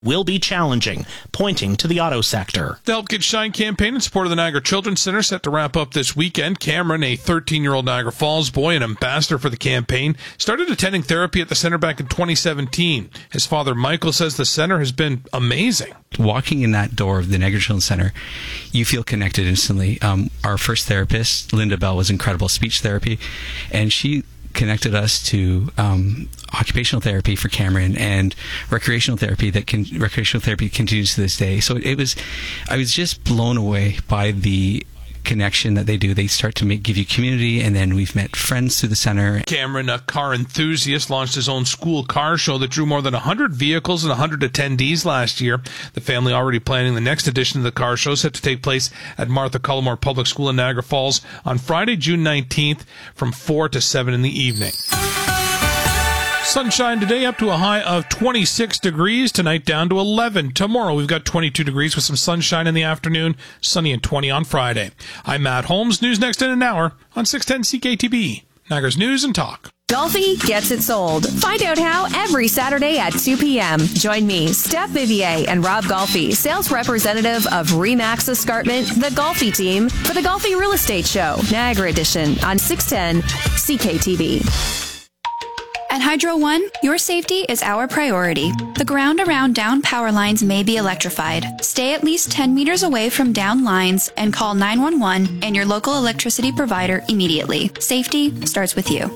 will be challenging, pointing to the auto sector. The Help Kids Shine campaign in support of the Niagara Children's Center set to wrap up this weekend. Cameron, a 13-year-old Niagara Falls boy and ambassador for the campaign, started attending therapy at the center back in 2017. His father, Michael, says the center has been amazing. Walking in that door of the Niagara Children's Center, you feel connected instantly. Our first therapist, Linda Bell, was incredible, speech therapy, and she connected us to occupational therapy for Cameron and recreational therapy continues to this day. So I was just blown away by the connection that they do. They start to give you community, and then we've met friends through the center. Cameron, a car enthusiast, launched his own school car show that drew more than 100 vehicles and 100 attendees last year. The family already planning the next edition of the car show, set to take place at Martha Cullimore Public School in Niagara Falls on Friday, June 19th from 4 to 7 in the evening. Sunshine today, up to a high of 26 degrees. Tonight down to 11. Tomorrow we've got 22 degrees with some sunshine in the afternoon. Sunny and 20 on Friday. I'm Matt Holmes. News next in an hour on 610 CKTB. Niagara's News and Talk. Golfi gets it sold. Find out how every Saturday at 2 p.m. Join me, Steph Vivier, and Rob Golfi, sales representative of Remax Escarpment, the Golfi team, for the Golfi Real Estate Show, Niagara Edition on 610 CKTB. At Hydro One, your safety is our priority. The ground around down power lines may be electrified. Stay at least 10 meters away from down lines and call 911 and your local electricity provider immediately. Safety starts with you.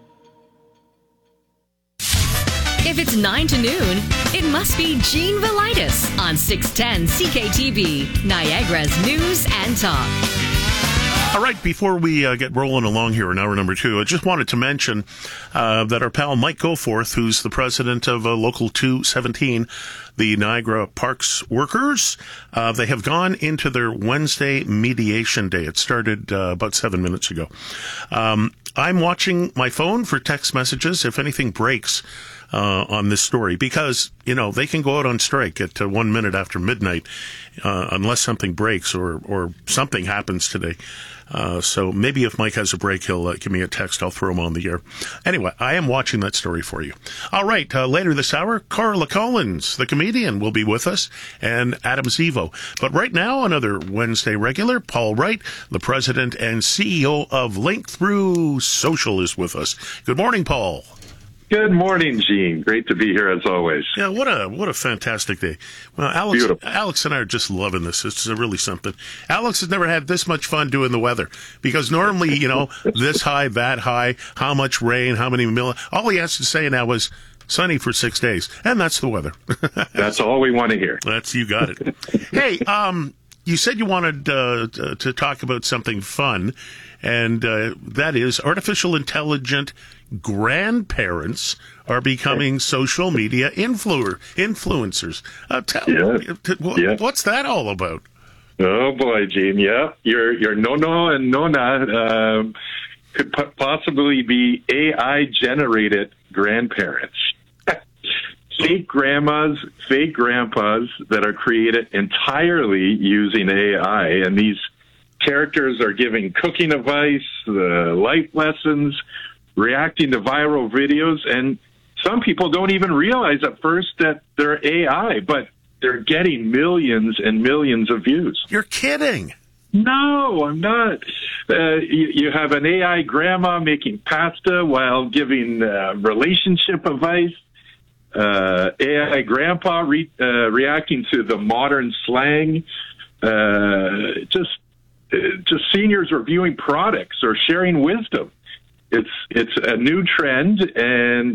If it's 9 to noon, it must be Gene Velitis on 610 CKTB, Niagara's News and Talk. All right, before we get rolling along here in hour number 2, I just wanted to mention that our pal Mike Goforth, who's the president of Local 217, the Niagara Parks Workers, they have gone into their Wednesday mediation day. It started about 7 minutes ago. I'm watching my phone for text messages if anything breaks on this story, because, you know, they can go out on strike at 1 minute after midnight unless something breaks or something happens today. So maybe if Mike has a break, he'll give me a text. I'll throw him on the air. Anyway, I am watching that story for you. All right, later this hour, Carla Collins, the comedian, will be with us, and Adam Zivo. But right now, another Wednesday regular, Paul Wright, the president and CEO of Link Through Social, is with us. Good morning, Paul. Good morning, Gene. Great to be here as always. Yeah, what a fantastic day. Well, Alex and I are just loving this. It's really something. Alex has never had this much fun doing the weather, because normally, you know, this high, that high, how much rain, how many all he has to say now is sunny for 6 days, and that's the weather. That's all we want to hear. You got it. Hey, you said you wanted to talk about something fun, and that is artificial intelligence. Grandparents are becoming social media influencers. What's that all about? Oh boy, Gene. Yeah, your Nono and Nona could possibly be AI generated grandparents. Fake grandmas, fake grandpas that are created entirely using AI, and these characters are giving cooking advice, life lessons, reacting to viral videos, and some people don't even realize at first that they're AI, but they're getting millions and millions of views. You're kidding. No, I'm not. You have an AI grandma making pasta while giving relationship advice. AI grandpa reacting to the modern slang. Just seniors reviewing products or sharing wisdom. It's a new trend, and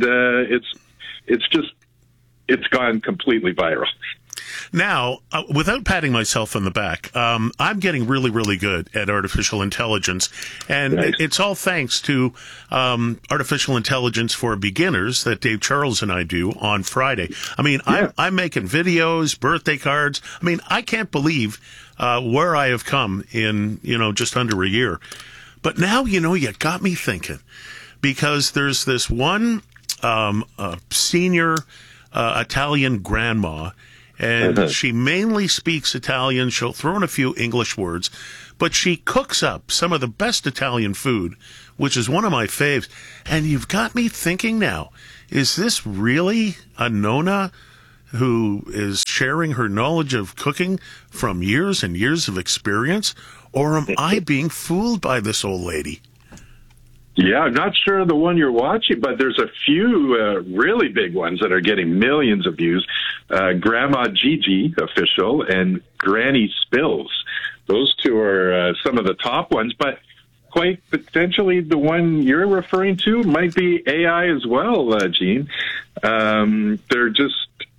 it's gone completely viral. Now, without patting myself on the back, I'm getting really, really good at artificial intelligence, and nice. It's all thanks to Artificial Intelligence for Beginners that Dave Charles and I do on Friday. I mean, yeah. I'm making videos, birthday cards. I mean, I can't believe where I have come in, just under a year. But now, you got me thinking, because there's this one senior Italian grandma, and she mainly speaks Italian. She'll throw in a few English words, but she cooks up some of the best Italian food, which is one of my faves. And you've got me thinking now, is this really a Nona who is sharing her knowledge of cooking from years and years of experience, or am I being fooled by this old lady? Yeah, I'm not sure the one you're watching, but there's a few really big ones that are getting millions of views. Grandma Gigi official and Granny Spills. Those two are some of the top ones, but quite potentially the one you're referring to might be AI as well, Gene. They're just,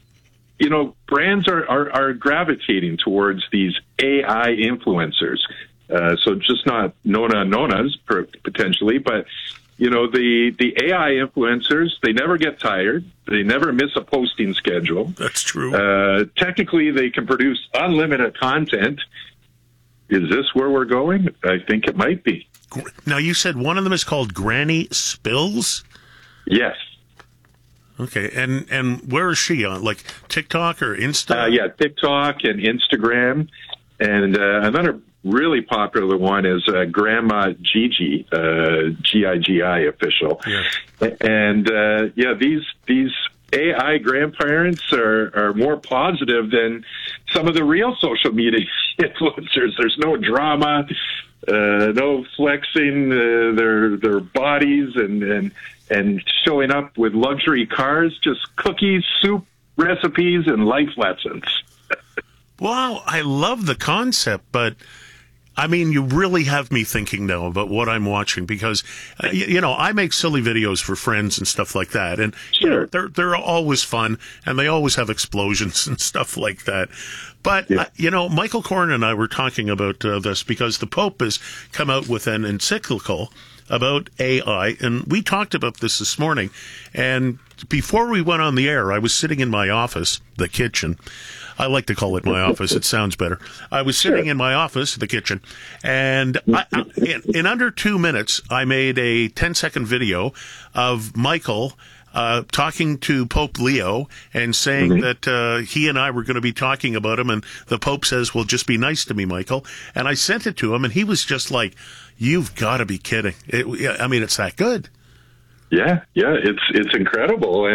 brands are gravitating towards these AI influencers. So just not Nonas potentially, but the AI influencers, they never get tired. They never miss a posting schedule. That's true. Technically, they can produce unlimited content. Is this where we're going? I think it might be. Now, you said one of them is called Granny Spills? Yes. Okay, and where is she on? Like TikTok or Insta? Yeah, TikTok and Instagram. And another really popular one is Grandma Gigi, G-I-G-I official. Yeah. And these AI grandparents are more positive than some of the real social media influencers. There's no drama, no flexing their bodies and showing up with luxury cars, just cookies, soup recipes, and life lessons. Wow, I love the concept, but I mean, you really have me thinking now about what I'm watching because, I make silly videos for friends and stuff like that. And sure. They're always fun and they always have explosions and stuff like that. But, Michael Corn and I were talking about this because the Pope has come out with an encyclical about AI. And we talked about this morning. And before we went on the air, I was sitting in my office, the kitchen. I like to call it my office. It sounds better. I was sitting in my office, the kitchen, and in under 2 minutes, I made a 10-second video of Michael talking to Pope Leo and saying that he and I were going to be talking about him, and the Pope says, well, just be nice to me, Michael. And I sent it to him, and he was just like, you've got to be kidding. It's that good. Yeah, it's incredible.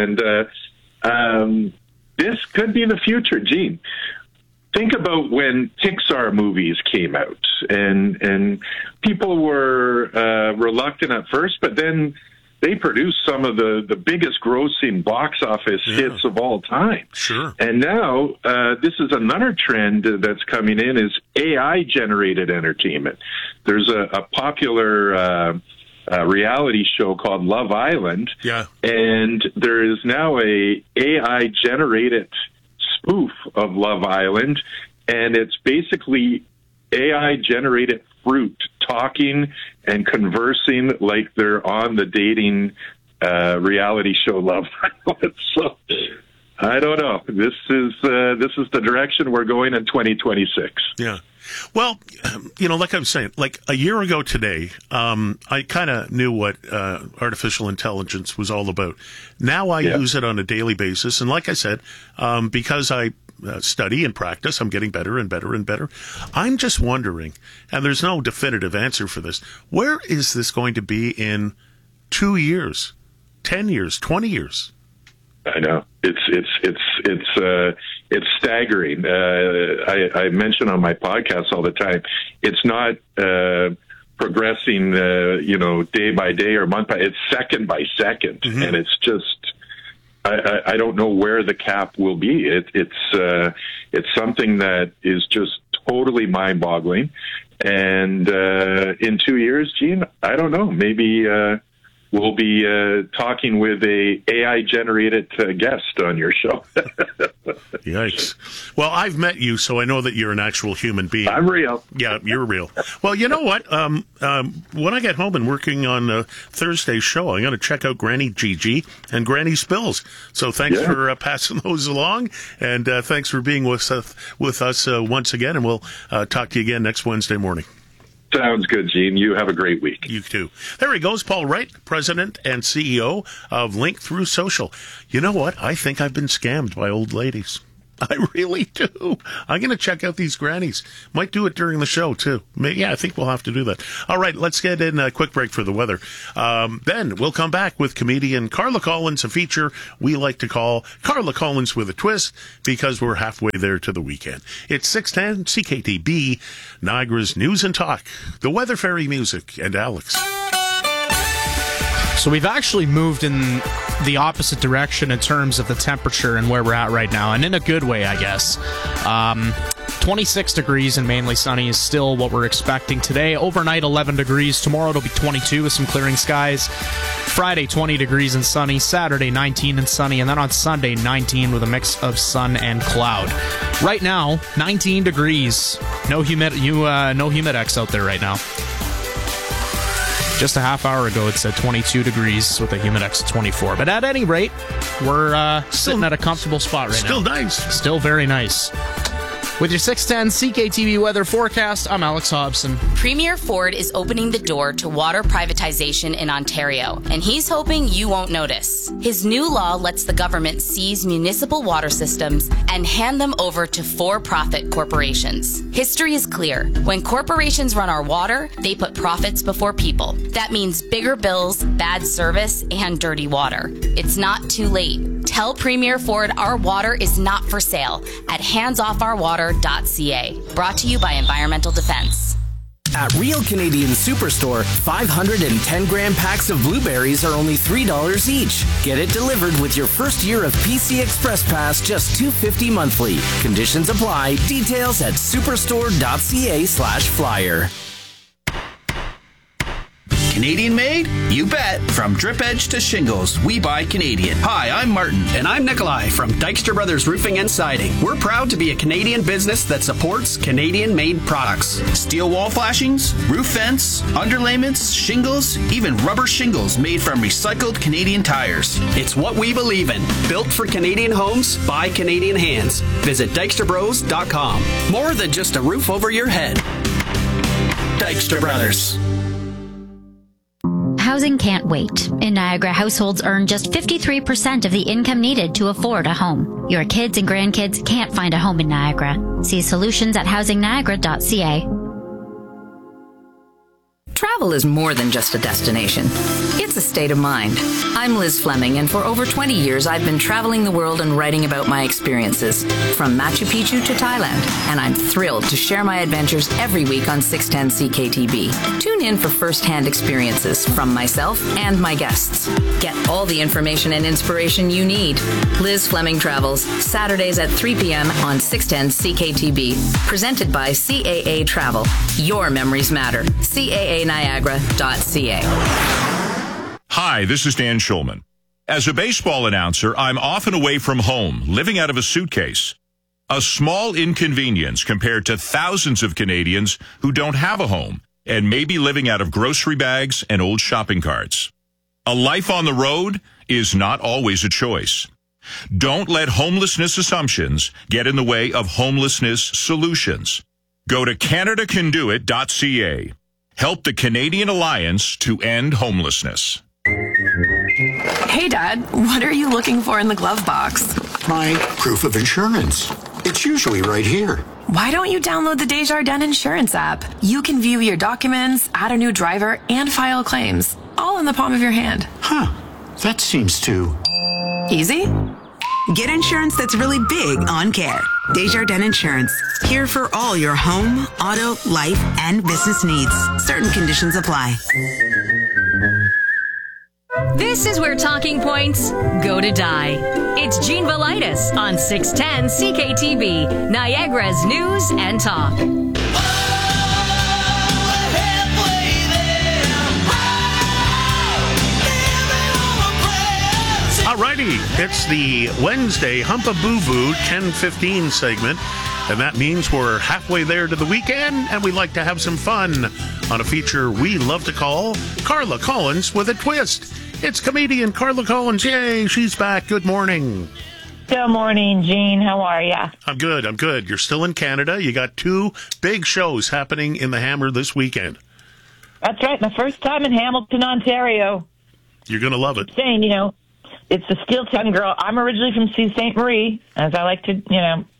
And this could be the future, Gene. Think about when Pixar movies came out, and people were reluctant at first, but then they produced some of the biggest grossing box office hits of all time. Sure. And now this is another trend that's coming in is AI-generated entertainment. There's a popular reality show called Love Island. Yeah. And there is now a AI-generated spoof of Love Island, and it's basically AI-generated fruit talking and conversing like they're on the dating reality show Love Island. So I don't know. This is the direction we're going in 2026. Yeah. Well, like I was saying, like a year ago today, I kind of knew what artificial intelligence was all about. Now I use it on a daily basis. And like I said, because I study and practice, I'm getting better and better and better. I'm just wondering, and there's no definitive answer for this, where is this going to be in 2 years, 10 years, 20 years? I know it's staggering. I mention on my podcast all the time. It's not progressing, day by day or month by. It's second by second, and it's just. I don't know where the cap will be. It's something that is just totally mind-boggling. And in 2 years, Gene, I don't know. Maybe we'll be talking with a AI-generated guest on your show. Yikes. Well, I've met you, so I know that you're an actual human being. I'm real. Yeah, you're real. Well, you know what? When I get home and working on Thursday's show, I'm going to check out Granny Gigi and Granny Spills. So thanks for passing those along, and thanks for being with us once again, and we'll talk to you again next Wednesday morning. Sounds good, Gene. You have a great week. You too. There he goes, Paul Wright, President and CEO of Link Through Social. You know what? I think I've been scammed by old ladies. I really do. I'm going to check out these grannies. Might do it during the show, too. Yeah, I think we'll have to do that. All right, let's get in a quick break for the weather. Then we'll come back with comedian Carla Collins, a feature we like to call Carla Collins with a Twist, because we're halfway there to the weekend. It's 610 CKTB, Niagara's News and Talk, the Weather Fairy music, and Alex. So we've actually moved in the opposite direction in terms of the temperature and where we're at right now, and in a good way, I guess. 26 degrees and mainly sunny is still what we're expecting today. Overnight, 11 degrees. Tomorrow it'll be 22 with some clearing skies. Friday, 20 degrees and sunny. Saturday, 19 and sunny. And then on Sunday, 19 with a mix of sun and cloud. Right now, 19 degrees. No Humidex out there right now. Just a half hour ago, it said 22 degrees with a Humidex at 24. But at any rate, we're sitting at a comfortable spot right now. Still nice. Still very nice. With your 610 CKTV weather forecast, I'm Alex Hobson. Premier Ford is opening the door to water privatization in Ontario, and he's hoping you won't notice. His new law lets the government seize municipal water systems and hand them over to for-profit corporations. History is clear. When corporations run our water, they put profits before people. That means bigger bills, bad service, and dirty water. It's not too late. Tell Premier Ford our water is not for sale at handsoffourwater.ca. Brought to you by Environmental Defense. At Real Canadian Superstore, 510-gram packs of blueberries are only $3 each. Get it delivered with your first year of PC Express Pass, just $2.50 monthly. Conditions apply. Details at superstore.ca/flyer. Canadian made? You bet. From drip edge to shingles, we buy Canadian. Hi, I'm Martin. And I'm Nikolai from Dykstra Brothers Roofing and Siding. We're proud to be a Canadian business that supports Canadian-made products. Steel wall flashings, roof vents, underlayments, shingles, even rubber shingles made from recycled Canadian tires. It's what we believe in. Built for Canadian homes by Canadian hands. Visit DykstraBros.com. More than just a roof over your head. Dykstra Brothers. Housing can't wait. In Niagara, households earn just 53% of the income needed to afford a home. Your kids and grandkids can't find a home in Niagara. See solutions at housingniagara.ca. Travel is more than just a destination. It's a state of mind. I'm Liz Fleming, and for over 20 years, I've been traveling the world and writing about my experiences, from Machu Picchu to Thailand, and I'm thrilled to share my adventures every week on 610 CKTB. Tune in for first-hand experiences from myself and my guests. Get all the information and inspiration you need. Liz Fleming Travels, Saturdays at 3 p.m. on 610 CKTB. Presented by CAA Travel. Your memories matter. CAANiagara.ca. Hi, this is Dan Schulman. As a baseball announcer, I'm often away from home, living out of a suitcase. A small inconvenience compared to thousands of Canadians who don't have a home and may be living out of grocery bags and old shopping carts. A life on the road is not always a choice. Don't let homelessness assumptions get in the way of homelessness solutions. Go to CanadaCanDoIt.ca. Help the Canadian Alliance to end homelessness. Hey, Dad, what are you looking for in the glove box? My proof of insurance. It's usually right here. Why don't you download the Desjardins Insurance app? You can view your documents, add a new driver, and file claims, all in the palm of your hand. Huh. That seems too... easy? Get insurance that's really big on care. Desjardins Insurance. Here for all your home, auto, life, and business needs. Certain conditions apply. This is where talking points go to die. It's Jean Velitis on 610 CKTB, Niagara's News and Talk. Alrighty, it's the Wednesday Humpa Boo Boo 10:15 segment, and that means we're halfway there to the weekend, and we like to have some fun on a feature we love to call Carla Collins with a Twist. It's comedian Carla Collins. Yay, she's back. Good morning. Good morning, Gene. How are you? I'm good. You're still in Canada. You got two big shows happening in the Hammer this weekend. That's right. My first time in Hamilton, Ontario. You're going to love it. Saying, it's the Steel Tongue Girl. I'm originally from Sault Ste. Marie, as I like to,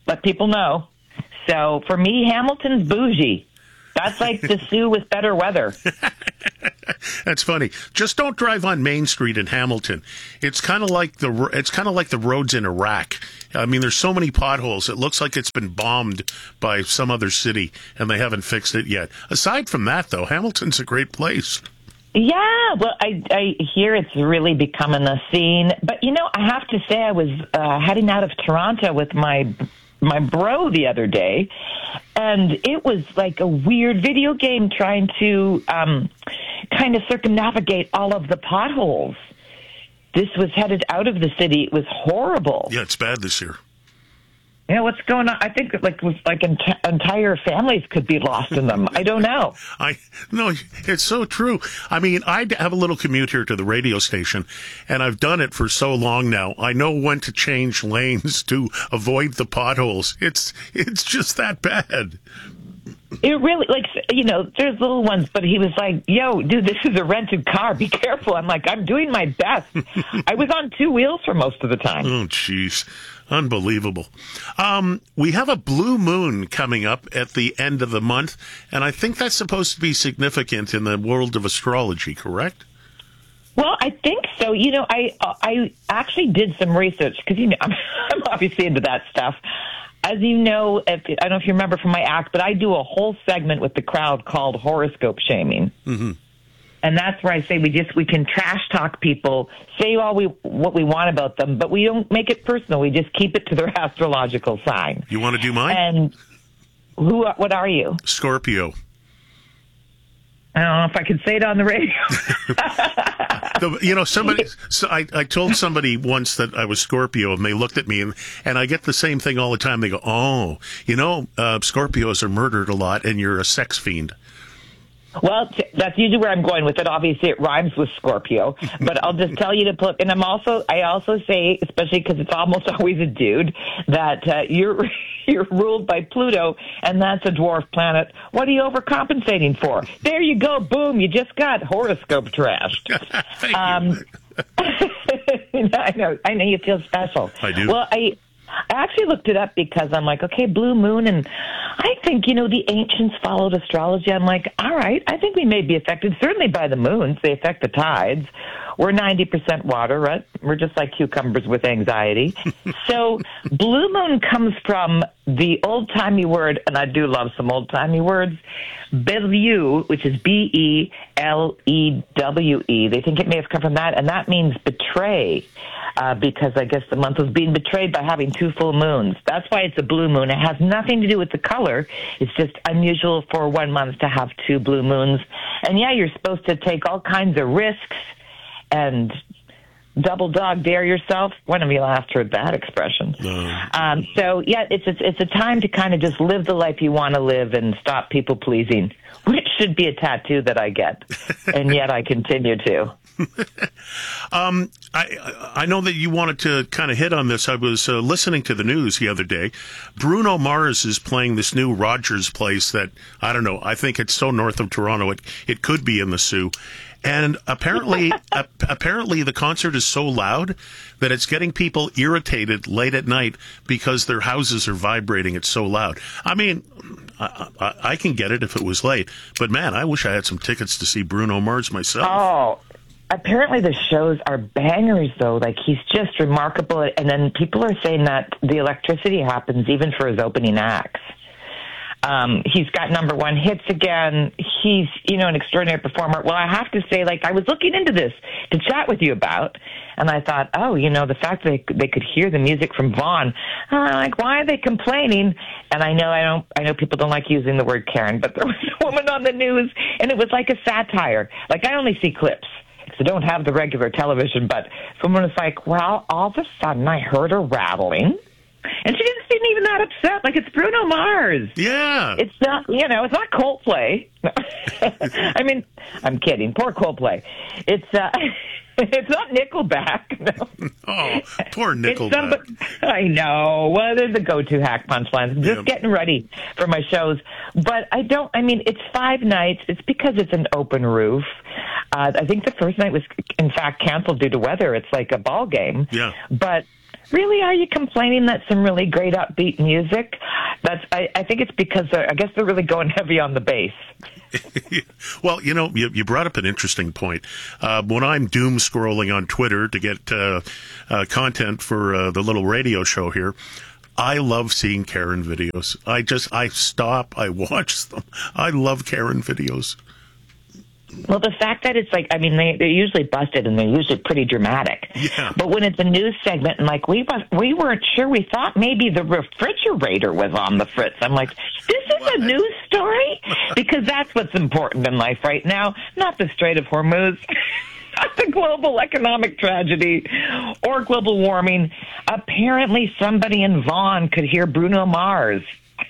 let people know. So for me, Hamilton's bougie. That's like the Sioux with better weather. That's funny. Just don't drive on Main Street in Hamilton. It's kind of like the roads in Iraq. I mean, there's so many potholes. It looks like it's been bombed by some other city, and they haven't fixed it yet. Aside from that, though, Hamilton's a great place. Yeah, well, I hear it's really becoming a scene. But, I have to say I was heading out of Toronto with my bro the other day, and it was like a weird video game trying to kind of circumnavigate all of the potholes. This was headed out of the city. It was horrible. Yeah, it's bad this year. What's going on? I think entire families could be lost in them. I don't know. No, it's so true. I mean, I have a little commute here to the radio station, and I've done it for so long now. I know when to change lanes to avoid the potholes. It's just that bad. It really, there's little ones, but he was like, yo, dude, this is a rented car. Be careful. I'm like, I'm doing my best. I was on two wheels for most of the time. Oh, jeez. Unbelievable. We have a blue moon coming up at the end of the month, and I think that's supposed to be significant in the world of astrology, correct? Well, I think so. I actually did some research because, I'm obviously into that stuff. As you know, I don't know if you remember from my act, but I do a whole segment with the crowd called horoscope shaming. Mm-hmm. And that's where I say we can trash talk people, say what we want about them, but we don't make it personal. We just keep it to their astrological sign. You want to do mine? And what are you? Scorpio. I don't know if I can say it on the radio. I told somebody once that I was Scorpio, and they looked at me, and I get the same thing all the time. They go, oh, Scorpios are murdered a lot, and you're a sex fiend. Well, that's usually where I'm going with it. Obviously, it rhymes with Scorpio, but I'll just tell you to put. And I also say, especially because it's almost always a dude, that you're ruled by Pluto, and that's a dwarf planet. What are you overcompensating for? There you go, boom! You just got horoscope trashed. Thank you. I know you feel special. I do. Well, I actually looked it up because I'm like, okay, blue moon, and I think, the ancients followed astrology. I'm like, all right, I think we may be affected, certainly by the moons. They affect the tides. We're 90% water, right? We're just like cucumbers with anxiety. So blue moon comes from the old-timey word, and I do love some old-timey words, Belew, which is Belewe. They think it may have come from that, and that means betray. Because I guess the month was being betrayed by having two full moons. That's why it's a blue moon. It has nothing to do with the color. It's just unusual for 1 month to have two blue moons. And yeah, you're supposed to take all kinds of risks and double dog dare yourself. When have you last heard that expression? No. So yeah, it's a time to kind of just live the life you want to live and stop people pleasing, which should be a tattoo that I get, and yet I continue to. I know that you wanted to kind of hit on this. I was listening to the news the other day. Bruno Mars is playing this new Rogers place that, I don't know, I think it's so north of Toronto, it could be in the Sioux. And apparently the concert is so loud that it's getting people irritated late at night because their houses are vibrating. It's so loud. I mean, I can get it if it was late, but man, I wish I had some tickets to see Bruno Mars myself. Oh, apparently the shows are bangers, though. Like, he's just remarkable. And then people are saying that the electricity happens even for his opening acts. He's got number one hits again. He's, an extraordinary performer. Well, I have to say, I was looking into this to chat with you about, and I thought, the fact that they could hear the music from Vaughn, why are they complaining? And I know people don't like using the word Karen, but there was a woman on the news, and it was like a satire. I only see clips. So don't have the regular television, but someone was like, well, all of a sudden I heard a rattling, and she didn't seem even that upset. It's Bruno Mars. Yeah. It's not, it's not Coldplay. I mean, I'm kidding. Poor Coldplay. It's not Nickelback. No. Oh, poor Nickelback. I know. Well, they're the go-to hack punchlines. I'm just getting ready for my shows. But it's 5 nights. It's because it's an open roof. I think the first night was, in fact, canceled due to weather. It's like a ball game. Yeah. But really, are you complaining that some really great upbeat music? I think it's because I guess they're really going heavy on the bass. Well, you brought up an interesting point. When I'm doom scrolling on Twitter to get content for the little radio show here, I love seeing Karen videos. I stop, I watch them. I love Karen videos. Well, the fact that it's like, I mean, they're usually busted and they're usually pretty dramatic. Yeah. But when it's a news segment, and like we weren't sure, we thought maybe the refrigerator was on the fritz. I'm like, this is a news story? Because that's what's important in life right now, not the Strait of Hormuz, not the global economic tragedy or global warming. Apparently somebody in Vaughan could hear Bruno Mars.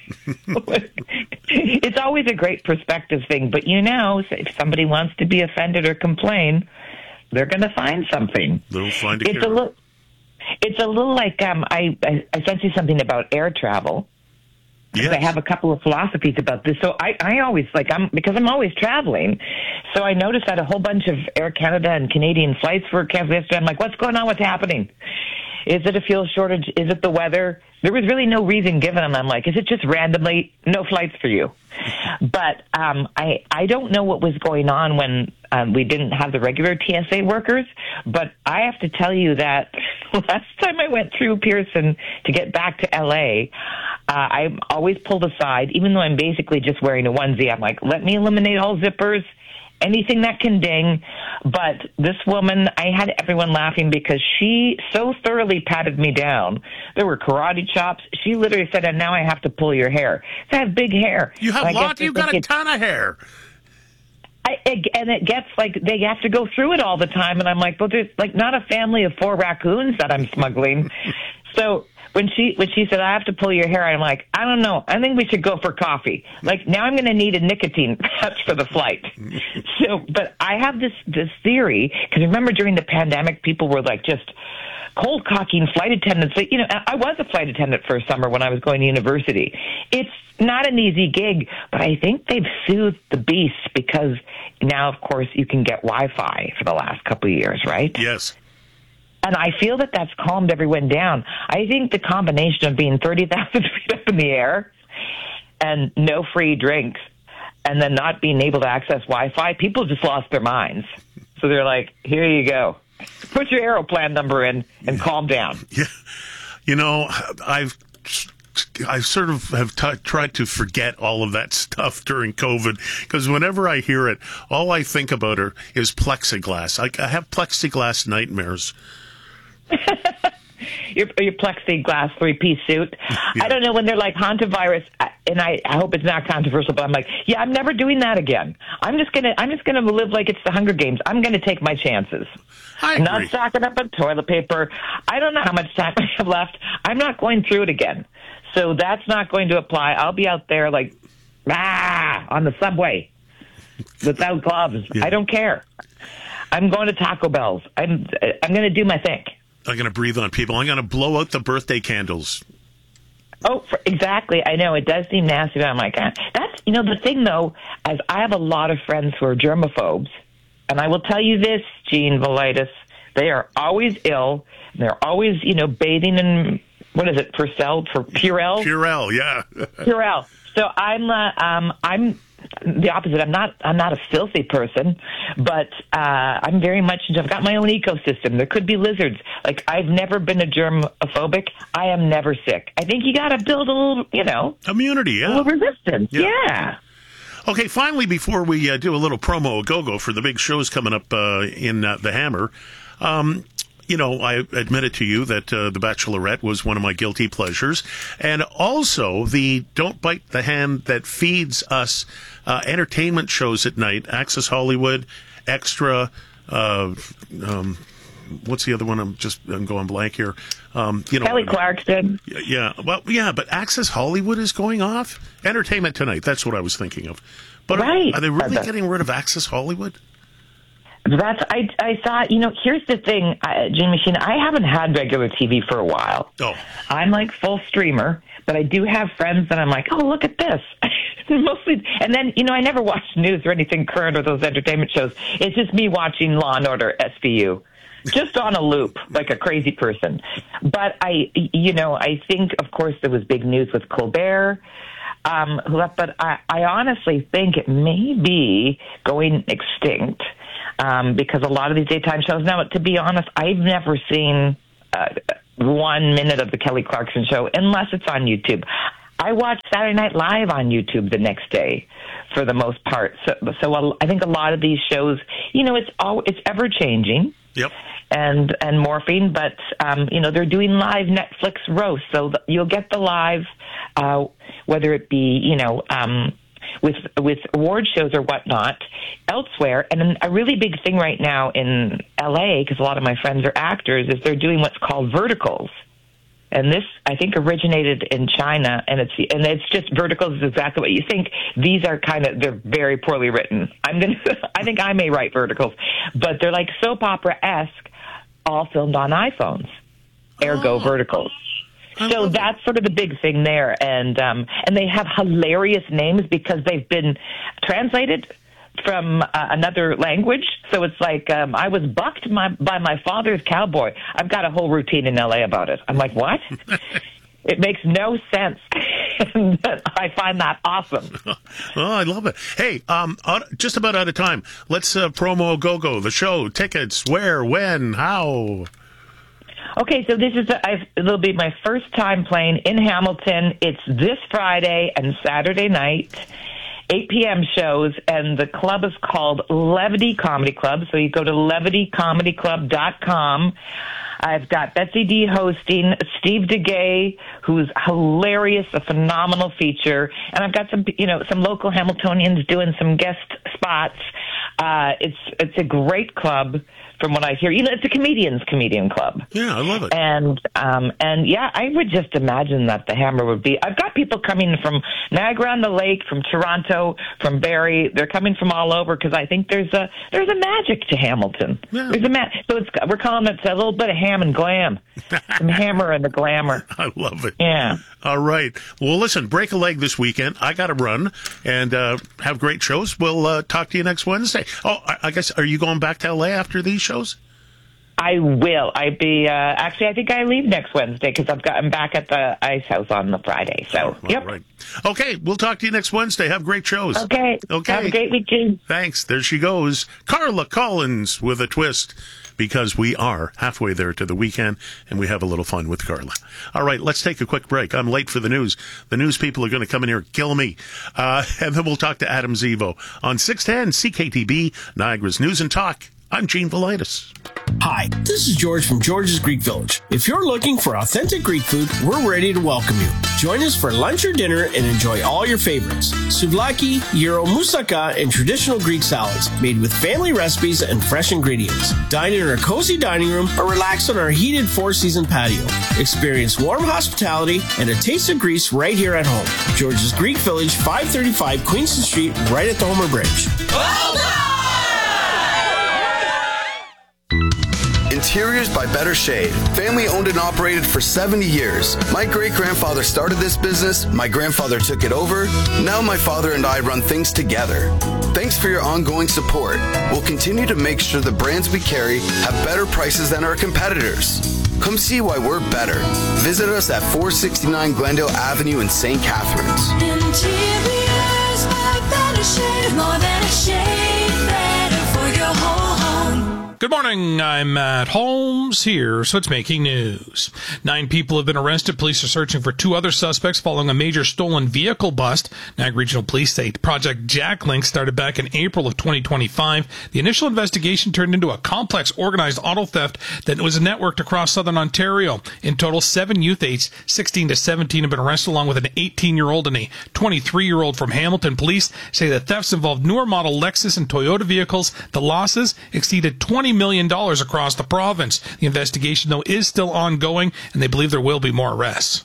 It's always a great perspective thing, but if somebody wants to be offended or complain, they're going to find something. They'll find It's a little like I sent you something about air travel. Yes. I have a couple of philosophies about this. So I always because I'm always traveling. So I noticed that a whole bunch of Air Canada and Canadian flights were canceled yesterday. I'm like, what's going on? What's happening? Is it a fuel shortage? Is it the weather? There was really no reason given, and I'm like, is it just randomly no flights for you? But I don't know what was going on when we didn't have the regular TSA workers, but I have to tell you that last time I went through Pearson to get back to LA, I'm always pulled aside, even though I'm basically just wearing a onesie. I'm like, let me eliminate all zippers, anything that can ding. But this woman, I had everyone laughing because she so thoroughly patted me down. There were karate chops. She literally said, and now I have to pull your hair. I have big hair. You have lots. You've got a ton of hair. And it gets like they have to go through it all the time. And I'm like, well, there's like not a family of 4 raccoons that I'm smuggling. So when she said, I have to pull your hair, I'm like, I don't know. I think we should go for coffee. Like, now I'm going to need a nicotine patch for the flight. So, but I have this theory, because remember during the pandemic, people were like just cold cocking flight attendants. I was a flight attendant for a summer when I was going to university. It's not an easy gig, but I think they've soothed the beast because now, of course, you can get Wi-Fi for the last couple of years, right? Yes. And I feel that that's calmed everyone down. I think the combination of being 30,000 feet up in the air and no free drinks and then not being able to access Wi-Fi, people just lost their minds. So they're like, here you go. Put your Aeroplan number in and calm down. Yeah. I sort of have tried to forget all of that stuff during COVID because whenever I hear it, all I think about is plexiglass. I have plexiglass nightmares. Your plexiglass 3-piece suit. Yeah. I don't know when they're like hantavirus, and I hope it's not controversial, but I'm like, yeah, I'm never doing that again. I'm just gonna live like it's the Hunger Games. I'm gonna take my chances. I'm not stocking up on toilet paper. I don't know how much time I have left. I'm not going through it again, so that's not going to apply. I'll be out there like on the subway without gloves. Yeah. I don't care. I'm going to Taco Bell's. I'm going to do my thing. I'm going to breathe on people. I'm going to blow out the birthday candles. Oh, exactly. I know it does seem nasty, but I'm like, that's, the thing though, as I have a lot of friends who are germaphobes, and I will tell you this, Gene Velitis, they are always ill. And they're always, bathing in, what is it, Purell? Purell, yeah. Purell. So I'm the opposite. I'm not a filthy person, but I'm very much I've got my own ecosystem. There could be lizards. Like, I've never been a germophobic. I am never sick. I think you got to build a little, immunity, yeah. A little resistance, yeah. Okay, finally, before we do a little promo go-go for the big shows coming up in the Hammer, I admitted to you that The Bachelorette was one of my guilty pleasures. And also the Don't Bite the Hand That Feeds Us entertainment shows at night. Access Hollywood, Extra, what's the other one? I'm going blank here. Kelly Clarkson. Yeah, well, yeah, but Access Hollywood is going off. Entertainment Tonight, that's what I was thinking of. But right. Are they really getting rid of Access Hollywood? I thought, here's the thing, Gene Machine, I haven't had regular TV for a while. Oh. I'm like full streamer, but I do have friends that I'm like, oh, look at this. Mostly, and then, I never watch news or anything current or those entertainment shows. It's just me watching Law & Order, SVU. just on a loop, like a crazy person. But I think, of course, there was big news with Colbert. But I honestly think it may be going extinct because a lot of these daytime shows now, to be honest, I've never seen 1 minute of the Kelly Clarkson Show unless it's on YouTube. I watch Saturday Night Live on YouTube the next day for the most part. So I think a lot of these shows, it's ever changing. Yep. And morphing, but they're doing live Netflix roasts, so you'll get the live, whether it be with award shows or whatnot elsewhere. And then a really big thing right now in LA, because a lot of my friends are actors, is they're doing what's called verticals. And this, I think, originated in China, and it's just verticals is exactly what you think. These are they're very poorly written. I think I may write verticals, but they're like soap opera-esque, all filmed on iPhones. Ergo verticals. So that's sort of the big thing there, and they have hilarious names because they've been translated from another language. So it's like, I was bucked by my father's cowboy. I've got a whole routine in LA about it. I'm like, what? It makes no sense. And I find that awesome. Oh, I love it. Hey, just about out of time. Let's promo Go-Go, the show, tickets, where, when, how? Okay, so this is it'll be my first time playing in Hamilton. It's this Friday and Saturday night. 8 p.m. shows, and the club is called Levity Comedy Club. So you go to levitycomedyclub.com. I've got Betsy D hosting, Steve DeGay, who's hilarious, a phenomenal feature, and I've got some local Hamiltonians doing some guest spots. It's a great club. From what I hear, it's a comedian club. Yeah, I love it. And yeah, I would just imagine that the Hammer would be. I've got people coming from Niagara-on-the-Lake, from Toronto, from Barrie. They're coming from all over because I think there's a magic to Hamilton. Yeah. There's so we're calling it a little bit of ham and glam, some hammer and the glamour. I love it. Yeah. All right. Well, listen, break a leg this weekend. I got to run and have great shows. We'll talk to you next Wednesday. Oh, I guess, are you going back to LA after these shows? I will. I think I leave next Wednesday because I'm back at the Ice House on the Friday. So, yep. Right. Okay, we'll talk to you next Wednesday. Have great shows. Okay. Have a great weekend. Thanks. There she goes. Carla Collins with a twist, because we are halfway there to the weekend and we have a little fun with Carla. All right, let's take a quick break. I'm late for the news. The news people are going to come in here and kill me. And then we'll talk to Adam Zivo on 610 CKTB, Niagara's News and Talk. I'm Gene Velitis. Hi, this is George from George's Greek Village. If you're looking for authentic Greek food, we're ready to welcome you. Join us for lunch or dinner and enjoy all your favorites. Souvlaki, gyro, moussaka, and traditional Greek salads made with family recipes and fresh ingredients. Dine in our cozy dining room or relax on our heated four-season patio. Experience warm hospitality and a taste of Greece right here at home. George's Greek Village, 535 Queenston Street, right at the Homer Bridge. Well done! Interiors by Better Shade. Family owned and operated for 70 years. My great-grandfather started this business, my grandfather took it over, now my father and I run things together. Thanks for your ongoing support. We'll continue to make sure the brands we carry have better prices than our competitors. Come see why we're better. Visit us at 469 Glendale Avenue in St. Catharines. Interiors by Better Shade. More than a shade, better for your whole home. Good morning, I'm Matt Holmes here, so it's making news. 9 people have been arrested. Police are searching for 2 other suspects following a major stolen vehicle bust. Niagara Regional Police say Project Jacklink started back in April of 2025. The initial investigation turned into a complex organized auto theft that was networked across southern Ontario. In total, 7 youth aged 16 to 17 have been arrested, along with an 18-year-old and a 23-year-old from Hamilton. Police say the thefts involved newer model Lexus and Toyota vehicles. The losses exceeded $20 million across the province. The investigation, though, is still ongoing, and they believe there will be more arrests.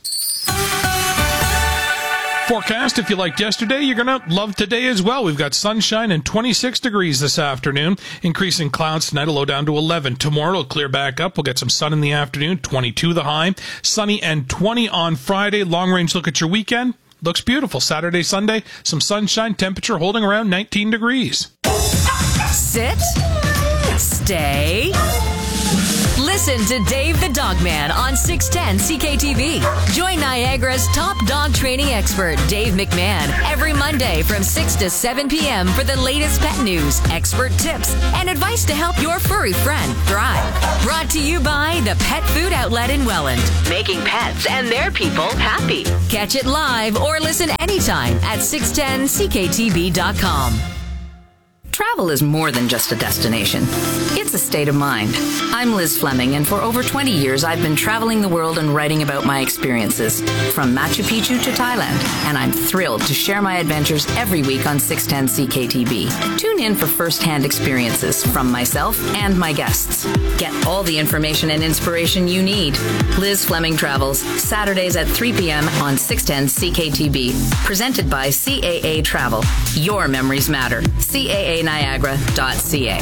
Forecast, if you liked yesterday, you're going to love today as well. We've got sunshine and 26 degrees this afternoon. Increasing clouds tonight, a low down to 11. Tomorrow it'll clear back up. We'll get some sun in the afternoon, 22 the high. Sunny and 20 on Friday. Long range look at your weekend. Looks beautiful. Saturday, Sunday, some sunshine, temperature holding around 19 degrees. Sit. Stay. Listen to Dave the Dog Man on 610 CKTV. Join Niagara's top dog training expert, Dave McMahon, every Monday from 6 to 7 p.m. for the latest pet news, expert tips, and advice to help your furry friend thrive. Brought to you by the Pet Food Outlet in Welland, making pets and their people happy. Catch it live or listen anytime at 610CKTV.com. Travel is more than just a destination. It's a state of mind. I'm Liz Fleming, and for over 20 years, I've been traveling the world and writing about my experiences, from Machu Picchu to Thailand, and I'm thrilled to share my adventures every week on 610 CKTV. Tune in for first-hand experiences from myself and my guests. Get all the information and inspiration you need. Liz Fleming Travels, Saturdays at 3 p.m. on 610 CKTV. Presented by CAA Travel. Your memories matter. CAANiagara.ca.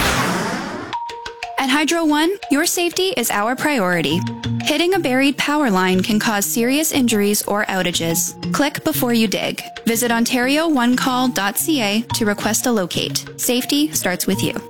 At Hydro One, your safety is our priority. Hitting a buried power line can cause serious injuries or outages. Click before you dig. Visit OntarioOneCall.ca to request a locate. Safety starts with you.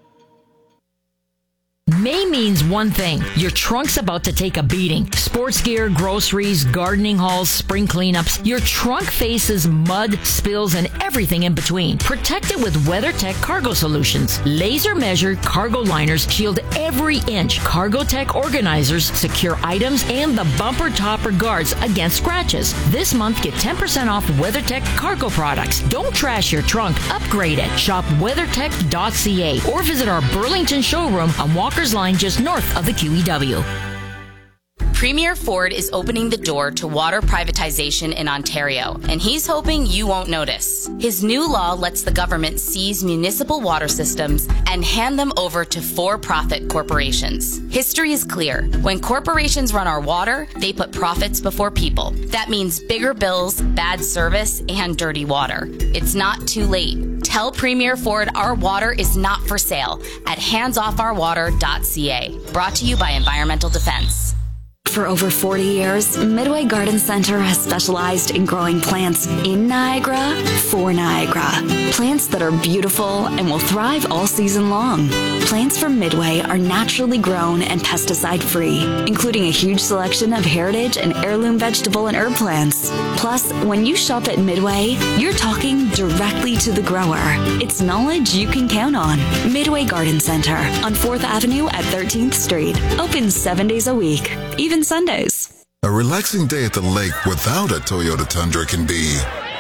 May means one thing. Your trunk's about to take a beating. Sports gear, groceries, gardening hauls, spring cleanups. Your trunk faces mud, spills, and everything in between. Protect it with WeatherTech Cargo Solutions. Laser-measured cargo liners shield every inch. CargoTech organizers secure items and the bumper topper guards against scratches. This month, get 10% off WeatherTech cargo products. Don't trash your trunk. Upgrade it. Shop WeatherTech.ca or visit our Burlington showroom on Walker's Line just north of the QEW. Premier Ford is opening the door to water privatization in Ontario, and he's hoping you won't notice. His new law lets the government seize municipal water systems and hand them over to for-profit corporations. History is clear. When corporations run our water, they put profits before people. That means bigger bills, bad service, and dirty water. It's not too late. Tell Premier Ford our water is not for sale at handsoffourwater.ca. Brought to you by Environmental Defense. For over 40 years, Midway Garden Center has specialized in growing plants in Niagara for Niagara. Plants that are beautiful and will thrive all season long. Plants from Midway are naturally grown and pesticide-free, including a huge selection of heritage and heirloom vegetable and herb plants. Plus, when you shop at Midway, you're talking directly to the grower. It's knowledge you can count on. Midway Garden Center on 4th Avenue at 13th Street. Open 7 days a week. Even Sundays. A relaxing day at the lake without a Toyota Tundra can be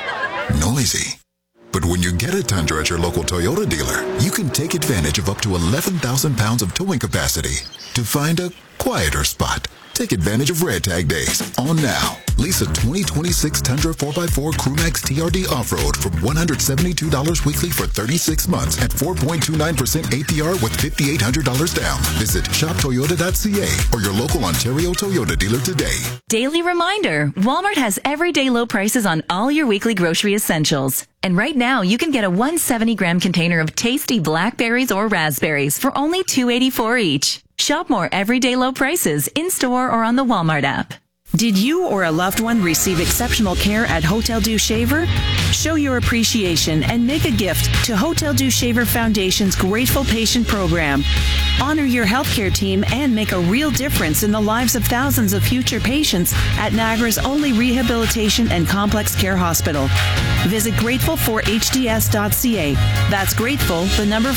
noisy. But when you get a Tundra at your local Toyota dealer, you can take advantage of up to 11,000 pounds of towing capacity to find a quieter spot. Take advantage of Red Tag Days on now. Lease a 2026 Tundra 4x4 Crewmax TRD Off-Road for $172 weekly for 36 months at 4.29% APR with $5,800 down. Visit shoptoyota.ca or your local Ontario Toyota dealer today. Daily reminder, Walmart has everyday low prices on all your weekly grocery essentials. And right now, you can get a 170-gram container of tasty blackberries or raspberries for only $2.84 each. Shop more everyday low prices in-store or on the Walmart app. Did you or a loved one receive exceptional care at Hotel Dieu Shaver? Show your appreciation and make a gift to Hotel Dieu Shaver Foundation's Grateful Patient Program. Honor your healthcare team and make a real difference in the lives of thousands of future patients at Niagara's only rehabilitation and complex care hospital. Visit grateful4hds.ca. That's grateful, the number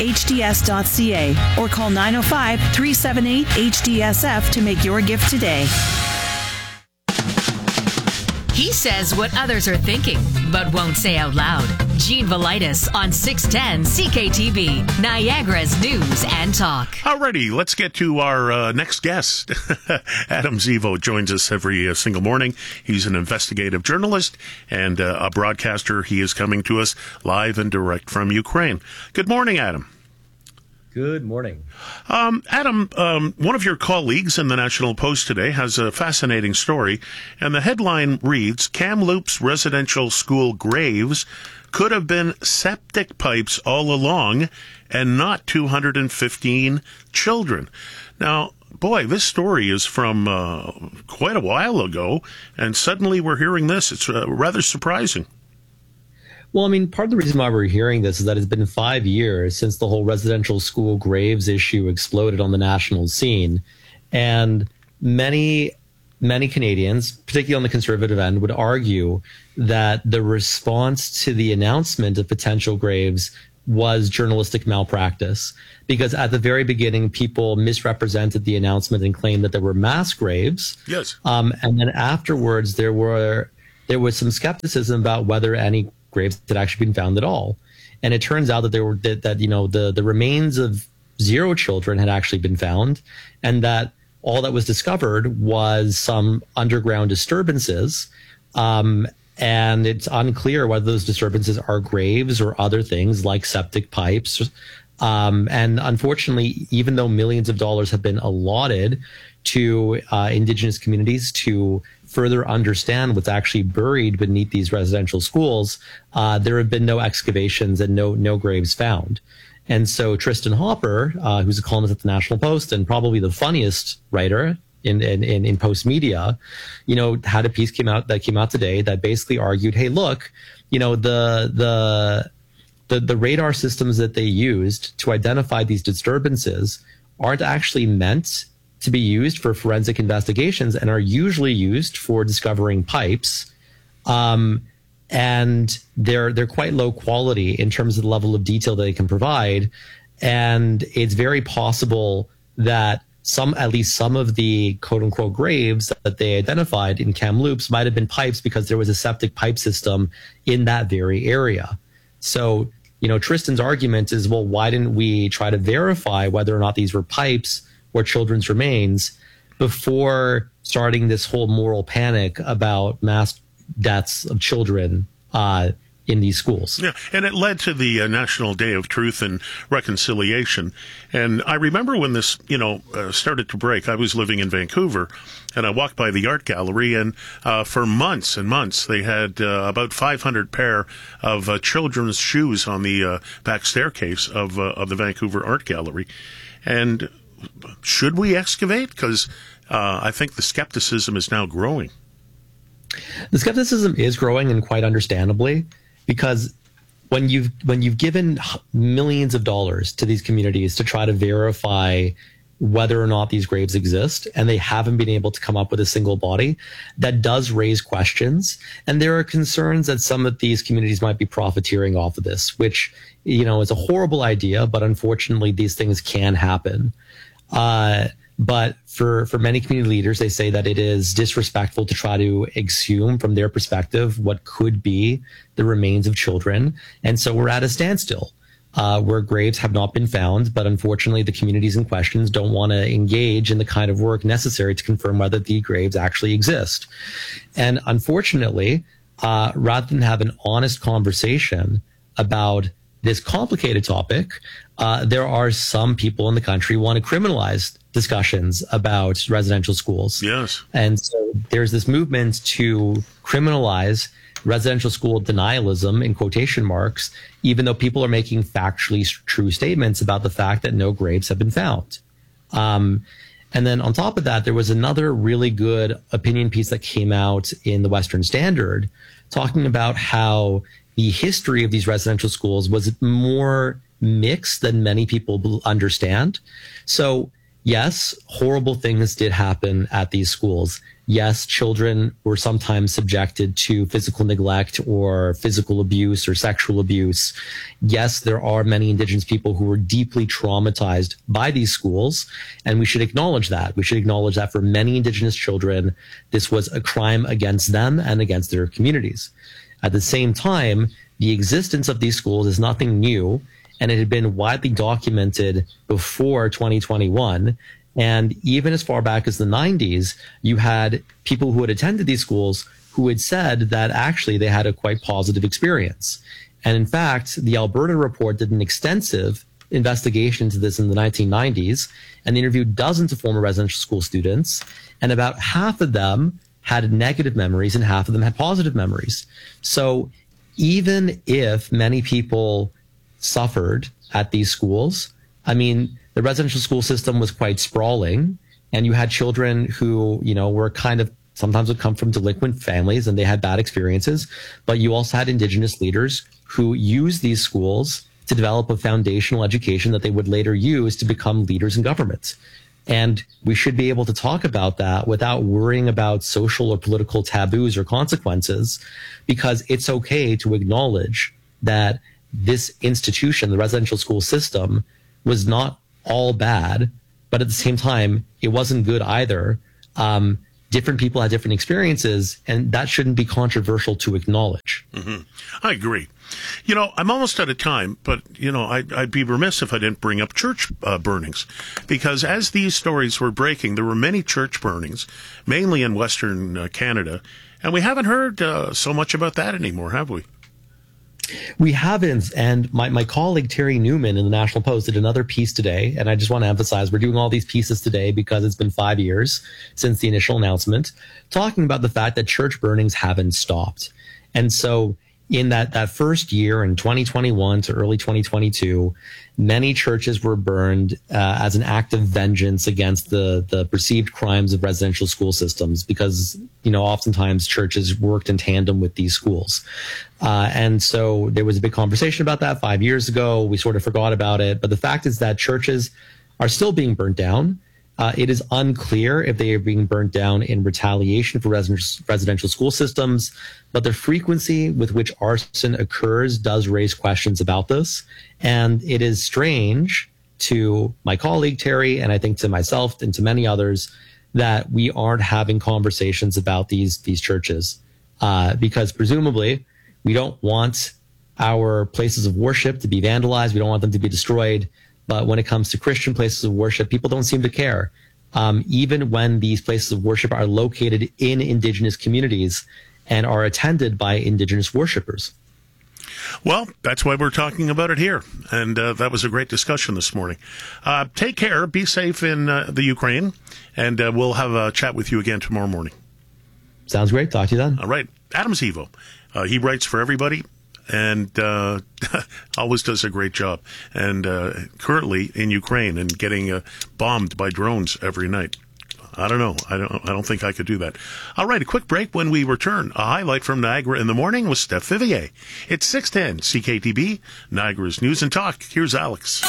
4hds.ca, or call 905-378-HDSF to make your gift today. He says what others are thinking, but won't say out loud. Gene Velitis on 610 CKTV, Niagara's News and Talk. Alrighty, let's get to our next guest. Adam Zivo joins us every single morning. He's an investigative journalist and a broadcaster. He is coming to us live and direct from Ukraine. Good morning, Adam. Good morning. Adam, one of your colleagues in the National Post today has a fascinating story, and the headline reads, Kamloops residential school graves could have been septic pipes all along and not 215 children. Now, boy, this story is from quite a while ago, and suddenly we're hearing this. It's rather surprising. Well, I mean, part of the reason why we're hearing this is that it's been 5 years since the whole residential school graves issue exploded on the national scene. And many Canadians, particularly on the conservative end, would argue that the response to the announcement of potential graves was journalistic malpractice, because at the very beginning, people misrepresented the announcement and claimed that there were mass graves. Yes. And then afterwards, there was some skepticism about whether any graves had actually been found at all. And it turns out that the remains of 0 children had actually been found, and that all that was discovered was some underground disturbances. And it's unclear whether those disturbances are graves or other things like septic pipes. And unfortunately, even though millions of dollars have been allotted to Indigenous communities to further understand what's actually buried beneath these residential schools, there have been no excavations and no graves found. And so Tristan Hopper, who's a columnist at the National Post and probably the funniest writer in Post media, had a piece that came out today that basically argued, hey, look, the radar systems that they used to identify these disturbances aren't actually meant to be used for forensic investigations and are usually used for discovering pipes. And they're quite low quality in terms of the level of detail that they can provide. And it's very possible that at least some of the quote unquote graves that they identified in Kamloops might have been pipes because there was a septic pipe system in that very area. So, Tristan's argument is, well, why didn't we try to verify whether or not these were pipes or children's remains before starting this whole moral panic about mass deaths of children in these schools? Yeah, and it led to the National Day of Truth and Reconciliation. And I remember when this, started to break. I was living in Vancouver, and I walked by the art gallery, and for months and months, they had about 500 pair of children's shoes on the back staircase of the Vancouver Art Gallery. And should we excavate? Because I think the skepticism is now growing. The skepticism is growing, and quite understandably, because when you've given millions of dollars to these communities to try to verify whether or not these graves exist, and they haven't been able to come up with a single body, that does raise questions. And there are concerns that some of these communities might be profiteering off of this, which, is a horrible idea, but unfortunately these things can happen. But for many community leaders, they say that it is disrespectful to try to exhume from their perspective what could be the remains of children. And so we're at a standstill where graves have not been found. But unfortunately, the communities in question don't want to engage in the kind of work necessary to confirm whether the graves actually exist. And unfortunately, rather than have an honest conversation about this complicated topic, there are some people in the country who want to criminalize discussions about residential schools. Yes. And so there's this movement to criminalize residential school denialism, in quotation marks, even though people are making factually true statements about the fact that no graves have been found. And then on top of that, there was another really good opinion piece that came out in the Western Standard talking about how the history of these residential schools was more mixed than many people understand. So yes, horrible things did happen at these schools. Yes, children were sometimes subjected to physical neglect or physical abuse or sexual abuse. Yes, there are many Indigenous people who were deeply traumatized by these schools, and we should acknowledge that. We should acknowledge that for many Indigenous children, this was a crime against them and against their communities. At the same time, the existence of these schools is nothing new, and it had been widely documented before 2021. And even as far back as the 90s, you had people who had attended these schools who had said that actually they had a quite positive experience. And in fact, the Alberta Report did an extensive investigation into this in the 1990s, and they interviewed dozens of former residential school students, and about half of them had negative memories and half of them had positive memories. So even if many people suffered at these schools, I mean, the residential school system was quite sprawling, and you had children who, were kind of sometimes would come from delinquent families and they had bad experiences, but you also had Indigenous leaders who used these schools to develop a foundational education that they would later use to become leaders in government. And we should be able to talk about that without worrying about social or political taboos or consequences, because it's okay to acknowledge that this institution, the residential school system, was not all bad, but at the same time, it wasn't good either. Different people had different experiences, and that shouldn't be controversial to acknowledge. Mm-hmm. I agree. You know, I'm almost out of time, but, you know, I'd be remiss if I didn't bring up church burnings, because as these stories were breaking, there were many church burnings, mainly in Western Canada, and we haven't heard so much about that anymore, have we? We haven't, and my colleague Terry Newman in the National Post did another piece today, and I just want to emphasize we're doing all these pieces today because it's been 5 years since the initial announcement, talking about the fact that church burnings haven't stopped. And so in that first year, in 2021 to early 2022, many churches were burned as an act of vengeance against the perceived crimes of residential school systems, because, you know, oftentimes churches worked in tandem with these schools. And so there was a big conversation about that 5 years ago. We sort of forgot about it. But the fact is that churches are still being burnt down. It is unclear if they are being burnt down in retaliation for residential school systems, but the frequency with which arson occurs does raise questions about this. And it is strange to my colleague Terry, and I think to myself and to many others, that we aren't having conversations about these churches, because presumably we don't want our places of worship to be vandalized. We don't want them to be destroyed. But when it comes to Christian places of worship, people don't seem to care. Even when these places of worship are located in Indigenous communities and are attended by Indigenous worshipers. Well, that's why we're talking about it here. And that was a great discussion this morning. Take care. Be safe in the Ukraine. And we'll have a chat with you again tomorrow morning. Sounds great. Talk to you then. All right. Adam Zivo. He writes for everybody. And always does a great job. And currently in Ukraine and getting bombed by drones every night. I don't know. I don't think I could do that. All right, a quick break. When we return, a highlight from Niagara in the morning with Steph Vivier. It's 610 CKTB, Niagara's News and Talk. Here's Alex.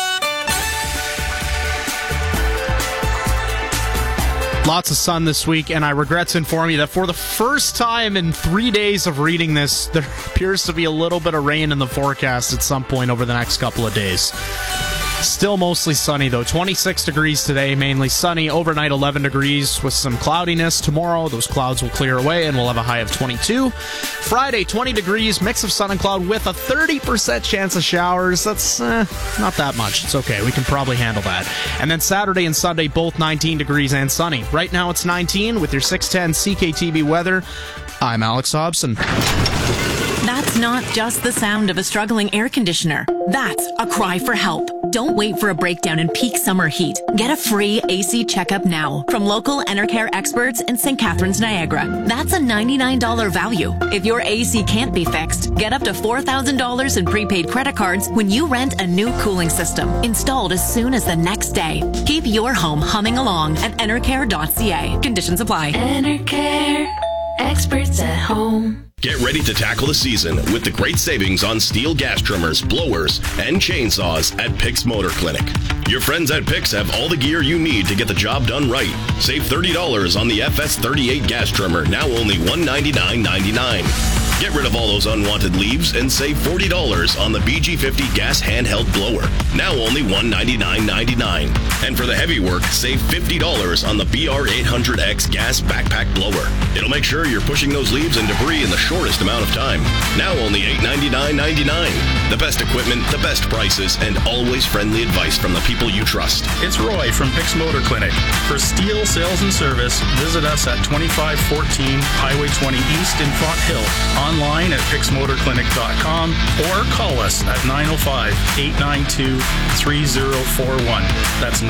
Lots of sun this week, and I regret to inform you that for the first time in 3 days of reading this, there appears to be a little bit of rain in the forecast at some point over the next couple of days. Still mostly sunny, though. 26 degrees today, mainly sunny. Overnight, 11 degrees with some cloudiness. Tomorrow, those clouds will clear away, and we'll have a high of 22. Friday, 20 degrees, mix of sun and cloud with a 30% chance of showers. That's not that much. It's okay. We can probably handle that. And then Saturday and Sunday, both 19 degrees and sunny. Right now, it's 19 with your 610 CKTB weather. I'm Alex Hobson. That's not just the sound of a struggling air conditioner. That's a cry for help. Don't wait for a breakdown in peak summer heat. Get a free AC checkup now from local Enercare experts in St. Catharines, Niagara. That's a $99 value. If your AC can't be fixed, get up to $4,000 in prepaid credit cards when you rent a new cooling system installed as soon as the next day. Keep your home humming along at enercare.ca. Conditions apply. Enercare, experts at home. Get ready to tackle the season with the great savings on steel gas trimmers, blowers, and chainsaws at Pix Motor Clinic. Your friends at Pix have all the gear you need to get the job done right. Save $30 on the FS38 gas trimmer, now only $199.99. Get rid of all those unwanted leaves and save $40 on the BG50 gas handheld blower, now only $199.99. And for the heavy work, save $50 on the BR800X gas backpack blower. It'll make sure you're pushing those leaves and debris in the shortest amount of time. Now only $899.99. The best equipment, the best prices, and always friendly advice from the people you trust. It's Roy from Pix Motor Clinic. For steel sales and service, visit us at 2514 Highway 20 East in Font Hill. Online at pixmotorclinic.com or call us at 905-892-3041. That's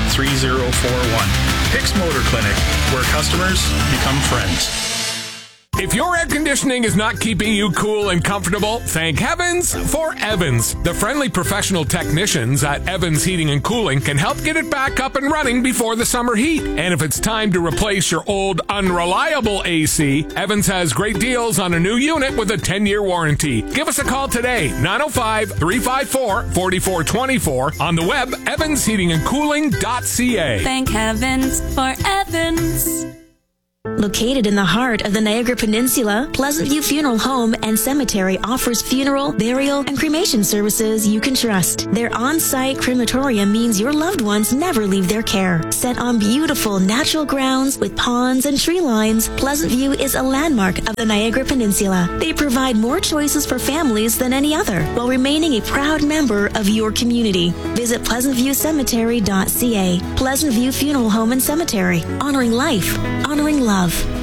905-892-3041. Pix Motor Clinic, where customers become friends. If your air conditioning is not keeping you cool and comfortable, thank heavens for Evans. The friendly professional technicians at Evans Heating and Cooling can help get it back up and running before the summer heat. And if it's time to replace your old unreliable AC, Evans has great deals on a new unit with a 10-year warranty. Give us a call today, 905-354-4424. On the web, evansheatingandcooling.ca. Thank heavens for Evans. Located in the heart of the Niagara Peninsula, Pleasant View Funeral Home and Cemetery offers funeral, burial, and cremation services you can trust. Their on-site crematorium means your loved ones never leave their care. Set on beautiful natural grounds with ponds and tree lines, Pleasant View is a landmark of the Niagara Peninsula. They provide more choices for families than any other, while remaining a proud member of your community. Visit pleasantviewcemetery.ca. Pleasant View Funeral Home and Cemetery. Honoring life. Honoring love.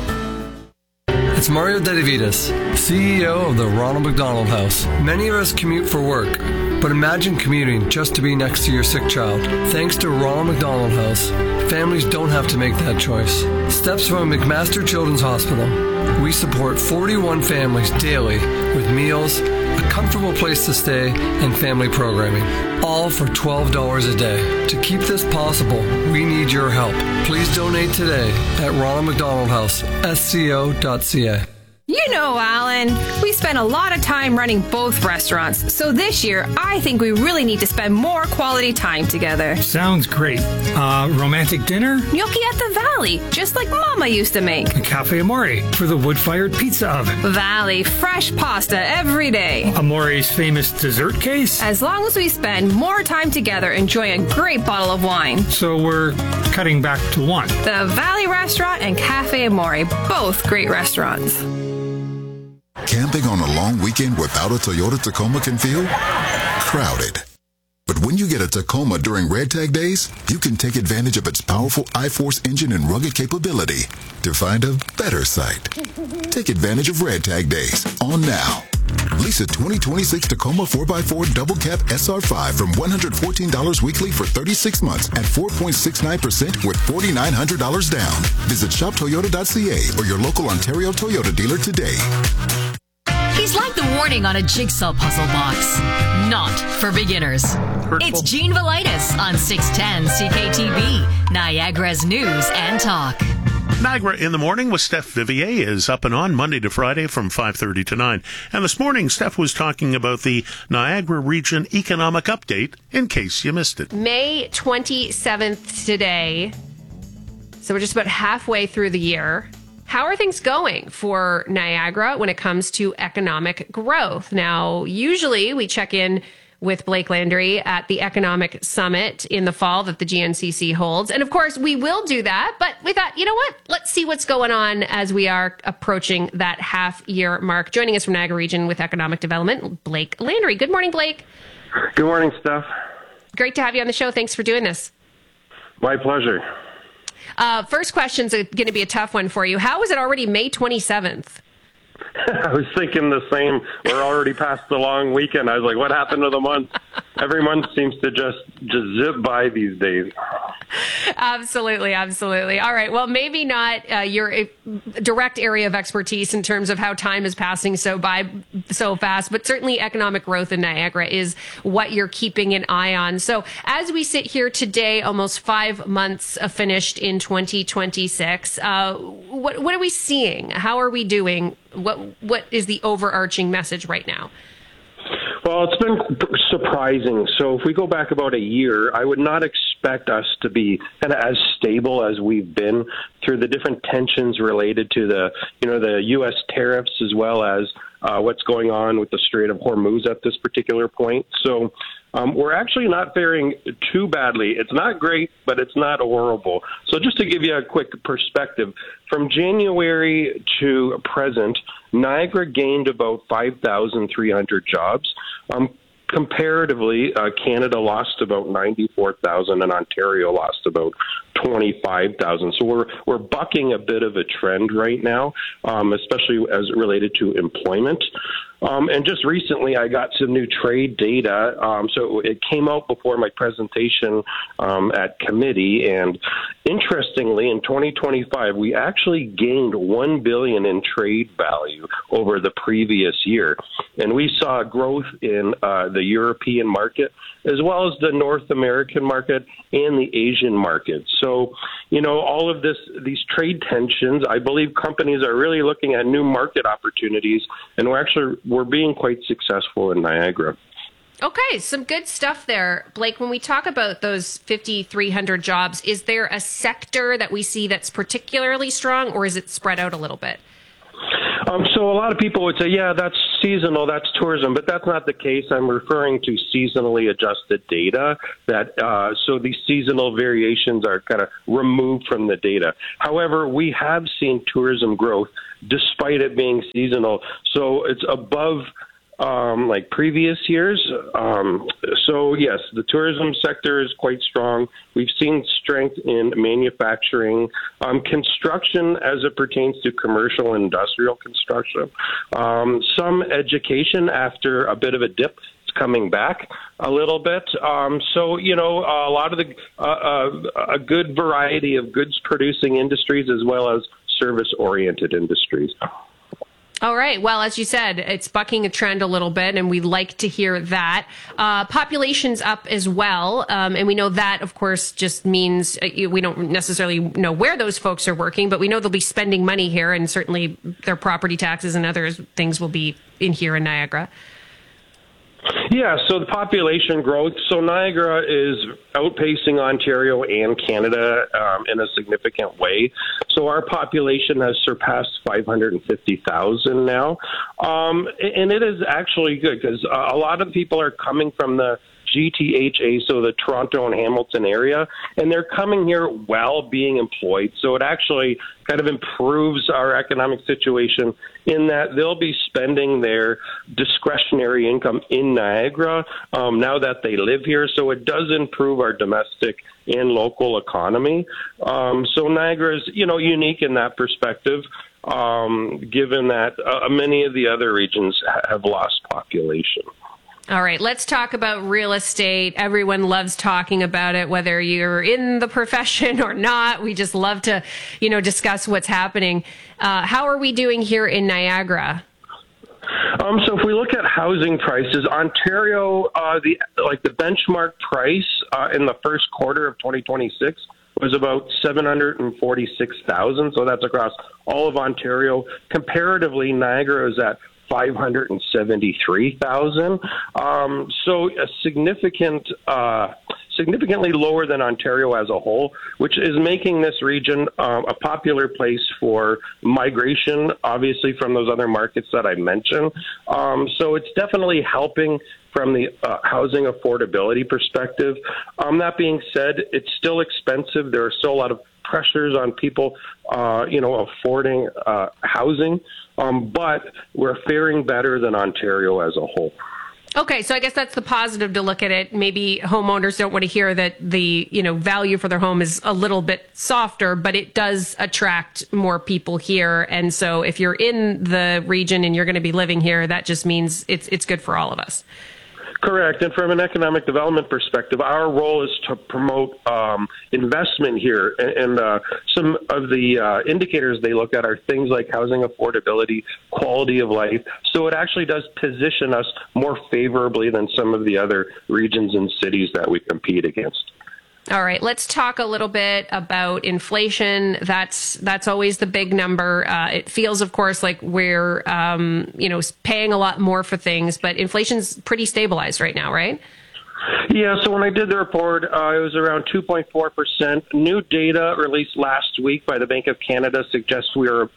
It's Mario Dedivitas, CEO of the Ronald McDonald House. Many of us commute for work, but imagine commuting just to be next to your sick child. Thanks to Ronald McDonald House, families don't have to make that choice. Steps from McMaster Children's Hospital. We support 41 families daily with meals, a comfortable place to stay, and family programming, all for $12 a day. To keep this possible, we need your help. Please donate today at Ronald McDonald House, sco.ca. You know, Alan, we spend a lot of time running both restaurants, so this year I think we really need to spend more quality time together. Sounds great. Romantic dinner? Gnocchi at the Valley, just like Mama used to make. A Cafe Amore for the wood-fired pizza oven. Valley, fresh pasta every day. Amore's famous dessert case? As long as we spend more time together enjoying a great bottle of wine. So we're cutting back to one. The Valley Restaurant and Cafe Amore, both great restaurants. Camping on a long weekend without a Toyota Tacoma can feel crowded. But when you get a Tacoma during Red Tag Days, you can take advantage of its powerful iForce engine and rugged capability to find a better site. Take advantage of Red Tag Days on now. Lease a 2026 Tacoma 4x4 Double Cab SR5 from $114 weekly for 36 months at 4.69% with $4,900 down. Visit shoptoyota.ca or your local Ontario Toyota dealer today. He's like the warning on a jigsaw puzzle box. Not for beginners. It's Gene Velitis on 610 CKTV, Niagara's news and talk. Niagara in the Morning with Steph Vivier is up and on Monday to Friday from 5:30 to 9. And this morning, Steph was talking about the Niagara Region Economic Update, in case you missed it. May 27th today. So we're just about halfway through the year. How are things going for Niagara when it comes to economic growth? Now, usually we check in with Blake Landry at the Economic Summit in the fall that the GNCC holds. And of course, we will do that. But we thought, you know what? Let's see what's going on as we are approaching that half-year mark. Joining us from Niagara Region with Economic Development, Blake Landry. Good morning, Blake. Good morning, Steph. Great to have you on the show. Thanks for doing this. My pleasure. First question's going to be a tough one for you. How is it already May 27th? I was thinking the same. We're already past the long weekend. I was like, what happened to the month? Every month seems to just zip by these days. Absolutely. All right. Well, maybe not your direct area of expertise in terms of how time is passing so fast, but certainly economic growth in Niagara is what you're keeping an eye on. So as we sit here today, almost 5 months finished in 2026, what are we seeing? How are we doing? What is the overarching message right now? Well, it's been surprising. So if we go back about a year, I would not expect us to be kind of as stable as we've been through the different tensions related to the U.S. tariffs as well as what's going on with the Strait of Hormuz at this particular point. So we're actually not faring too badly. It's not great, but it's not horrible. So just to give you a quick perspective, from January to present, Niagara gained about 5,300 jobs. Comparatively, Canada lost about 94,000 and Ontario lost about 25,000. So we're bucking a bit of a trend right now, especially as related to employment. And just recently, I got some new trade data. So it came out before my presentation at committee. And interestingly, in 2025, we actually gained $1 billion in trade value over the previous year. And we saw growth in the European market, as well as the North American market and the Asian market. So, all of these trade tensions, I believe companies are really looking at new market opportunities, and we're being quite successful in Niagara. Okay, some good stuff there. Blake, when we talk about those 5,300 jobs, is there a sector that we see that's particularly strong, or is it spread out a little bit? So a lot of people would say, yeah, that's seasonal, that's tourism, but that's not the case. I'm referring to seasonally adjusted data. So these seasonal variations are kind of removed from the data. However, we have seen tourism growth despite it being seasonal. So it's above like previous years. So yes, the tourism sector is quite strong. We've seen strength in manufacturing, construction as it pertains to commercial and industrial construction, some education after a bit of a dip. It's coming back a little bit. So, a lot of a good variety of goods producing industries as well as service oriented industries. All right. Well, as you said, it's bucking a trend a little bit, and we like to hear that. Population's up as well, and we know that, of course, just means we don't necessarily know where those folks are working, but we know they'll be spending money here, and certainly their property taxes and other things will be in here in Niagara. Yeah, so the population growth. So Niagara is outpacing Ontario and Canada in a significant way. So our population has surpassed 550,000 now. And it is actually good because a lot of people are coming from the GTHA, so the Toronto and Hamilton area, and they're coming here while being employed. So it actually kind of improves our economic situation in that they'll be spending their discretionary income in Niagara now that they live here. So it does improve our domestic and local economy. So Niagara is, unique in that perspective, given that many of the other regions have lost population. All right, let's talk about real estate. Everyone loves talking about it, whether you're in the profession or not. We just love to, discuss what's happening. How are we doing here in Niagara? So if we look at housing prices, Ontario, the benchmark price in the first quarter of 2026 was about $746,000. So that's across all of Ontario. Comparatively, Niagara is at $573,000. So a significantly lower than Ontario as a whole, which is making this region a popular place for migration, obviously from those other markets that I mentioned. So it's definitely helping from the housing affordability perspective. That being said, it's still expensive. There are still a lot of pressures on people, affording housing. But we're faring better than Ontario as a whole. Okay, so I guess that's the positive to look at it. Maybe homeowners don't want to hear that the value for their home is a little bit softer, but it does attract more people here. And so if you're in the region and you're going to be living here, that just means it's good for all of us. Correct. And from an economic development perspective, our role is to promote investment here. And some of the indicators they look at are things like housing affordability, quality of life. So it actually does position us more favorably than some of the other regions and cities that we compete against. All right, let's talk a little bit about inflation. That's always the big number. It feels, of course, like we're paying a lot more for things, but inflation's pretty stabilized right now, right? Yeah, so when I did the report, it was around 2.4%. New data released last week by the Bank of Canada suggests we are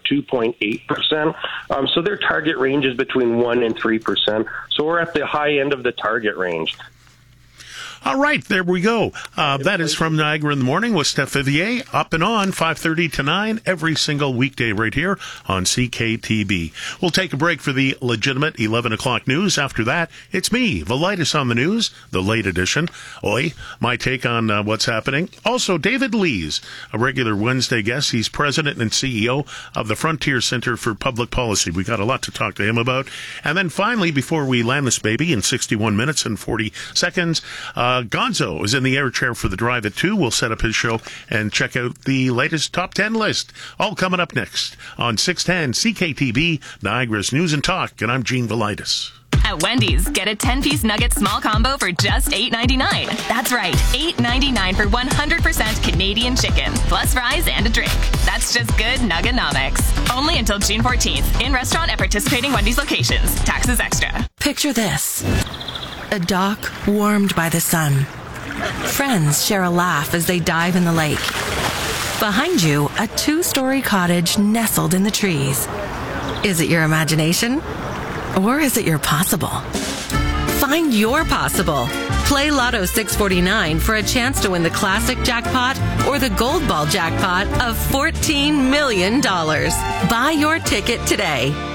2.8%. So their target range is between 1% and 3%. So we're at the high end of the target range. All right, there we go. That is from Niagara in the Morning with Steph Vivier, up and on 5:30 to 9 every single weekday right here on CKTB. We'll take a break for the legitimate 11 o'clock news. After that, it's me, Velitis on the news, the late edition. Oi, my take on what's happening. Also, David Lees, a regular Wednesday guest. He's president and CEO of the Frontier Center for Public Policy. We got a lot to talk to him about. And then finally, before we land this baby in 61 minutes and 40 seconds, Gonzo is in the air chair for the drive at 2. We'll set up his show and check out the latest top 10 list. All coming up next on 610 CKTB, Niagara's News and Talk. And I'm Gene Velitis. At Wendy's, get a 10-piece nugget small combo for just $8.99. That's right, $8.99 for 100% Canadian chicken, plus fries and a drink. That's just good nuggenomics. Only until June 14th. In restaurant at participating Wendy's locations. Taxes extra. Picture this. A dock warmed by the sun. Friends share a laugh as they dive in the lake. Behind you, a 2-story cottage nestled in the trees. Is it your imagination? Or is it your possible? Find your possible. Play Lotto 649 for a chance to win the classic jackpot or the gold ball jackpot of $14 million. Buy your ticket today.